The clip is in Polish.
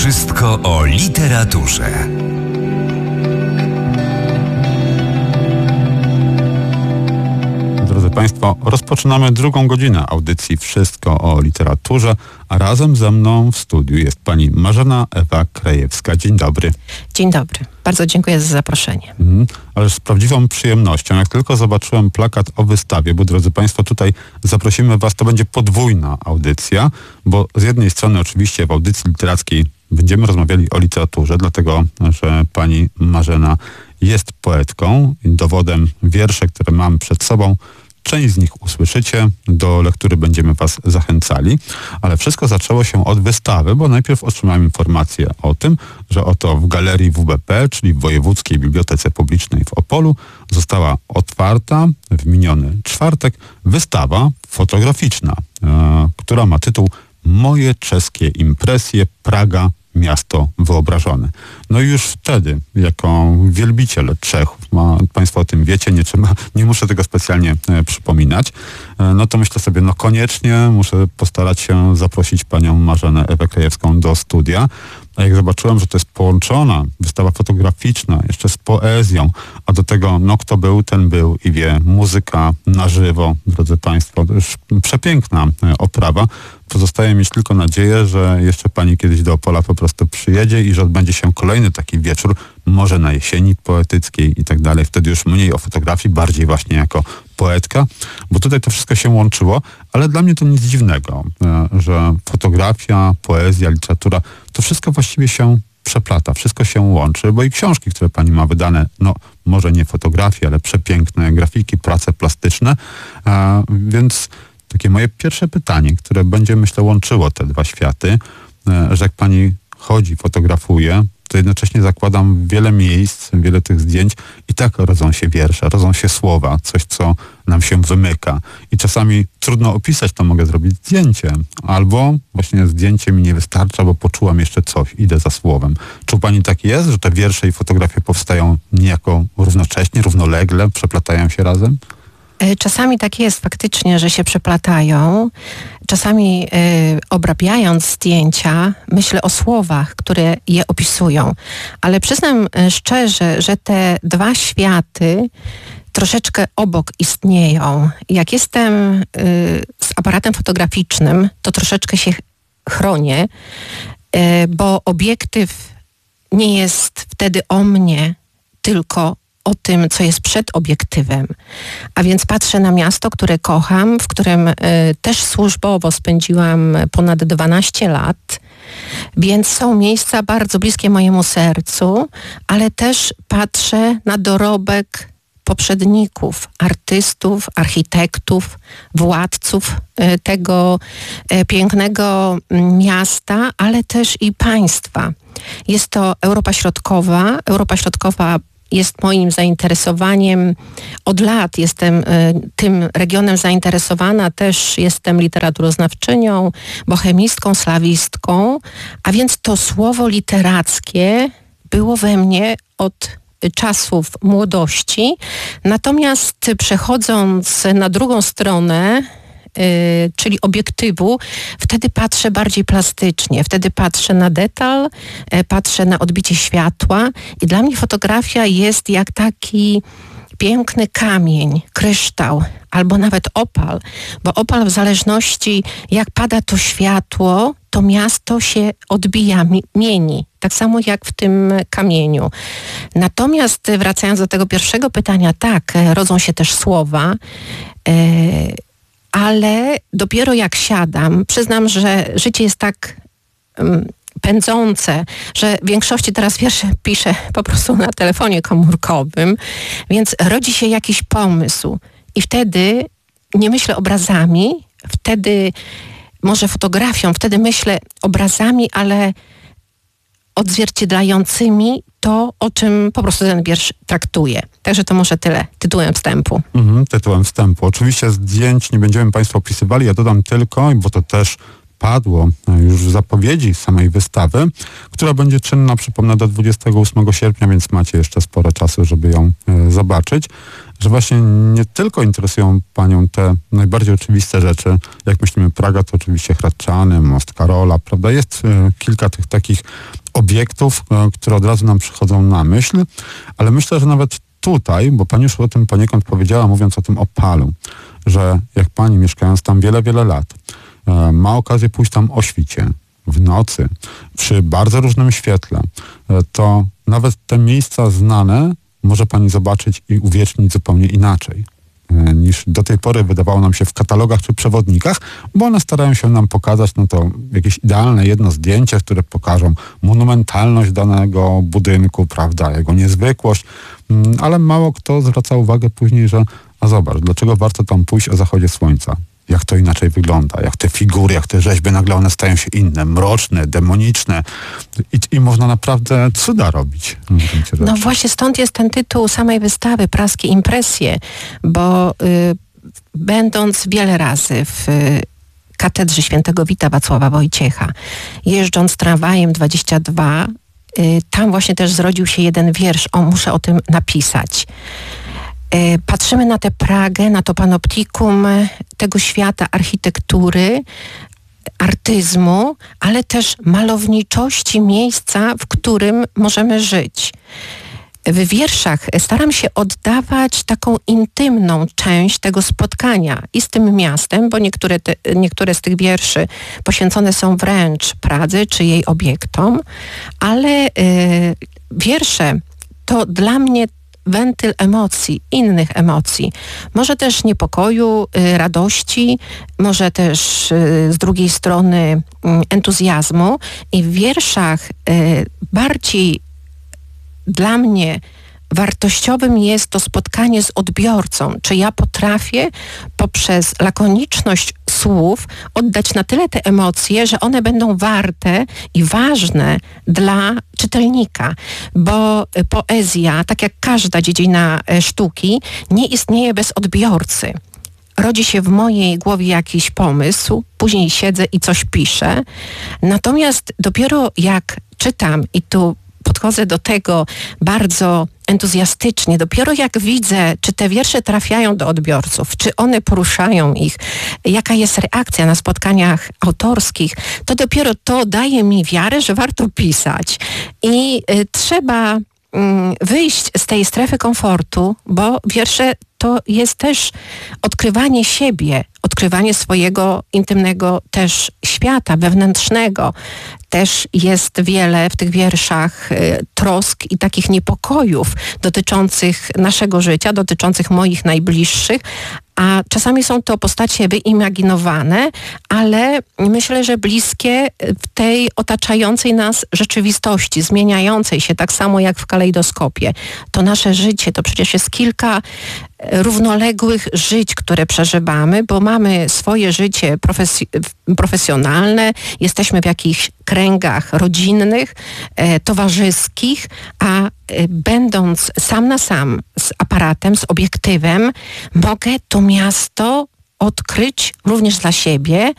Wszystko o literaturze. Drodzy Państwo, rozpoczynamy drugą godzinę audycji Wszystko o literaturze, a razem ze mną w studiu jest pani Marzena Ewa Krajewska. Dzień dobry. Dzień dobry. Bardzo dziękuję za zaproszenie. Ale z prawdziwą przyjemnością, jak tylko zobaczyłem plakat o wystawie, bo drodzy Państwo, tutaj zaprosimy Was, to będzie podwójna audycja, bo z jednej strony oczywiście w audycji literackiej będziemy rozmawiali o literaturze, dlatego że pani Marzena jest poetką i dowodem wiersze, które mam przed sobą. Część z nich usłyszycie, do lektury będziemy Was zachęcali, ale wszystko zaczęło się od wystawy, bo najpierw otrzymałem informację o tym, że oto w Galerii WBP, czyli w Wojewódzkiej Bibliotece Publicznej w Opolu, została otwarta w miniony czwartek wystawa fotograficzna, która ma tytuł Moje czeskie impresje, Praga, miasto wyobrażone. No i już wtedy, jako wielbiciel Czechów, Państwo o tym wiecie, nie muszę tego specjalnie przypominać, no to myślę sobie, no koniecznie muszę postarać się zaprosić panią Marzenę Ewę Krajewską do studia. A jak zobaczyłem, że to jest połączona wystawa fotograficzna jeszcze z poezją, a do tego, no kto był, ten był i wie, muzyka na żywo, drodzy Państwo, to już przepiękna oprawa. Pozostaje mieć tylko nadzieję, że jeszcze pani kiedyś do Opola po prostu przyjedzie i że odbędzie się kolejny taki wieczór, może na jesieni poetyckiej i tak dalej. Wtedy już mniej o fotografii, bardziej właśnie jako poetka, bo tutaj to wszystko się łączyło, ale dla mnie to nic dziwnego, że fotografia, poezja, literatura, to wszystko właściwie się przeplata, wszystko się łączy, bo i książki, które pani ma wydane, no może nie fotografie, ale przepiękne grafiki, prace plastyczne, więc takie moje pierwsze pytanie, które będzie, myślę, łączyło te dwa światy, że jak pani chodzi, fotografuje, to jednocześnie zakładam wiele miejsc, wiele tych zdjęć i tak rodzą się wiersze, rodzą się słowa, coś, co nam się wymyka. I czasami trudno opisać, to mogę zrobić zdjęcie. Albo właśnie zdjęcie mi nie wystarcza, bo poczułam jeszcze coś, idę za słowem. Czy u pani tak jest, że te wiersze i fotografie powstają niejako równocześnie, równolegle, przeplatają się razem? Czasami tak jest faktycznie, że się przeplatają. Czasami obrabiając zdjęcia, myślę o słowach, które je opisują. Ale przyznam szczerze, że te dwa światy troszeczkę obok istnieją. Jak jestem z aparatem fotograficznym, to troszeczkę się chronię, bo obiektyw nie jest wtedy o mnie, tylko o tym, co jest przed obiektywem. A więc patrzę na miasto, które kocham, w którym też służbowo spędziłam ponad 12 lat, więc są miejsca bardzo bliskie mojemu sercu, ale też patrzę na dorobek poprzedników, artystów, architektów, władców tego pięknego miasta, ale też i państwa. Jest to Europa Środkowa. Europa Środkowa jest moim zainteresowaniem. Od lat jestem tym regionem zainteresowana, też jestem literaturoznawczynią, bohemistką, slawistką, a więc to słowo literackie było we mnie od czasów młodości. Natomiast przechodząc na drugą stronę, czyli obiektywu, wtedy patrzę bardziej plastycznie, wtedy patrzę na detal, patrzę na odbicie światła i dla mnie fotografia jest jak taki piękny kamień, kryształ albo nawet opal, bo opal w zależności jak pada to światło, to miasto się odbija, mieni. Tak samo jak w tym kamieniu. Natomiast wracając do tego pierwszego pytania, tak, rodzą się też słowa, ale dopiero jak siadam, przyznam, że życie jest tak pędzące, że w większości teraz wiersze piszę po prostu na telefonie komórkowym, więc rodzi się jakiś pomysł i wtedy nie myślę obrazami, wtedy może fotografią, wtedy myślę obrazami, ale odzwierciedlającymi to, o czym po prostu ten wiersz traktuje. Także to może tyle tytułem wstępu. Tytułem wstępu. Oczywiście zdjęć nie będziemy Państwu opisywali, ja dodam tylko, bo to też padło już w zapowiedzi samej wystawy, która będzie czynna, przypomnę, do 28 sierpnia, więc macie jeszcze sporo czasu, żeby ją zobaczyć, że właśnie nie tylko interesują panią te najbardziej oczywiste rzeczy, jak myślimy Praga, to oczywiście Hradczany, Most Karola, prawda? Jest kilka tych takich obiektów, które od razu nam przychodzą na myśl, ale myślę, że nawet tutaj, bo pani już o tym poniekąd powiedziała, mówiąc o tym Opalu, że jak pani mieszkając tam wiele, wiele lat, ma okazję pójść tam o świcie, w nocy, przy bardzo różnym świetle, to nawet te miejsca znane może pani zobaczyć i uwiecznić zupełnie inaczej, niż do tej pory wydawało nam się w katalogach czy przewodnikach, bo one starają się nam pokazać, no to jakieś idealne jedno zdjęcie, które pokażą monumentalność danego budynku, prawda, jego niezwykłość, ale mało kto zwraca uwagę później, że a zobacz, dlaczego warto tam pójść o zachodzie słońca? Jak to inaczej wygląda, jak te figury, jak te rzeźby, nagle one stają się inne, mroczne, demoniczne i można naprawdę cuda robić. No właśnie stąd jest ten tytuł samej wystawy, Praskie impresje, bo będąc wiele razy w katedrze świętego Wita Wacława Wojciecha, jeżdżąc tramwajem 22, tam właśnie też zrodził się jeden wiersz, muszę o tym napisać. Patrzymy na tę Pragę, na to panoptikum tego świata architektury, artyzmu, ale też malowniczości miejsca, w którym możemy żyć. W wierszach staram się oddawać taką intymną część tego spotkania i z tym miastem, bo niektóre z tych wierszy poświęcone są wręcz Pradze czy jej obiektom, ale wiersze to dla mnie wentyl emocji, innych emocji. Może też niepokoju, radości, może też z drugiej strony entuzjazmu. I w wierszach bardziej dla mnie wartościowym jest to spotkanie z odbiorcą. Czy ja potrafię poprzez lakoniczność słów oddać na tyle te emocje, że one będą warte i ważne dla czytelnika. Bo poezja, tak jak każda dziedzina sztuki, nie istnieje bez odbiorcy. Rodzi się w mojej głowie jakiś pomysł, później siedzę i coś piszę. Natomiast dopiero jak czytam i tu podchodzę do tego bardzo entuzjastycznie. Dopiero jak widzę, czy te wiersze trafiają do odbiorców, czy one poruszają ich, jaka jest reakcja na spotkaniach autorskich, to dopiero to daje mi wiarę, że warto pisać. I trzeba wyjść z tej strefy komfortu, bo wiersze to jest też odkrywanie siebie, odkrywanie swojego intymnego też świata wewnętrznego. Też jest wiele w tych wierszach trosk i takich niepokojów dotyczących naszego życia, dotyczących moich najbliższych, a czasami są to postacie wyimaginowane, ale myślę, że bliskie w tej otaczającej nas rzeczywistości, zmieniającej się tak samo jak w kalejdoskopie. To nasze życie, to przecież jest kilka równoległych żyć, które przeżywamy, bo mamy swoje życie profesjonalne, jesteśmy w jakichś kręgach rodzinnych, towarzyskich, a będąc sam na sam z aparatem, z obiektywem, mogę to miasto odkryć również dla siebie